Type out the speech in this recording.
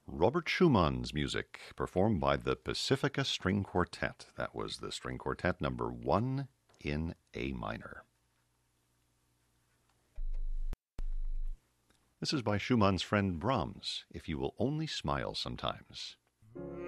Robert Schumann's music, performed by the Pacifica String Quartet. That was the String Quartet number 1 in A minor. This is by Schumann's friend Brahms, If You Will Only Smile Sometimes.